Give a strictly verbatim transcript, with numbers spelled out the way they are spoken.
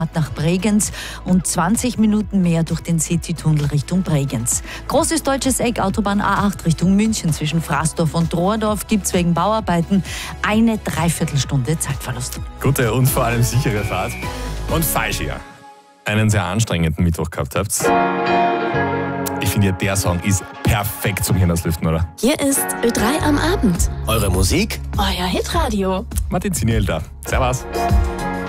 nach Bregenz und zwanzig Minuten mehr durch den Citytunnel Richtung Bregenz. Großes deutsches Eck, Autobahn A acht Richtung München zwischen Fraßdorf und Drohrdorf gibt es wegen Bauarbeiten eine Dreiviertelstunde Zeitverlust. Gute und vor allem sichere Fahrt. Und falls ihr einen sehr anstrengenden Mittwoch gehabt habt, ich finde, der Song ist perfekt zum Hirnauslüften, oder? Hier ist Ö drei am Abend. Eure Musik? Euer Hitradio. Martin Ziniel da. Servus.